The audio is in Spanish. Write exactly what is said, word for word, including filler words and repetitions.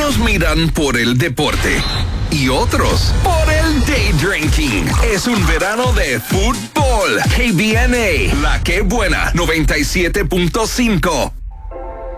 Unos miran por el deporte y otros por el day drinking. Es un verano de fútbol. K B N A, la que buena, noventa y siete punto cinco.